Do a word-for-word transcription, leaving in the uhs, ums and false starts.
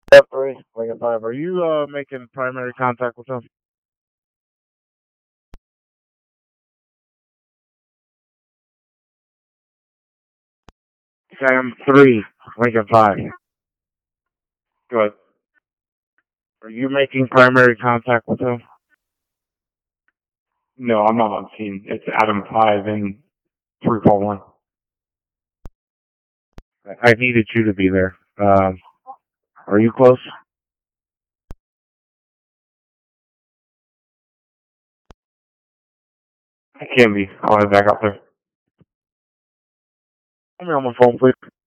Step three, Lincoln five. Are you uh making primary contact with him? Sam three, Lincoln five. Good. Are you making primary contact with him? No, I'm not on scene. It's Adam five and three four one. I I needed you to be there. Um, are you close? I can be. I'll head back up there. Put me on my phone, please.